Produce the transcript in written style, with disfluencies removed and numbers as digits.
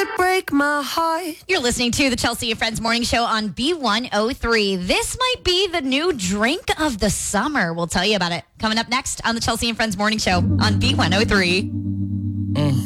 break my heart. You're listening to the Chelsea and Friends Morning Show on B103. This might be the new drink of the summer. We'll tell you about it coming up next on the Chelsea and Friends Morning Show on B103.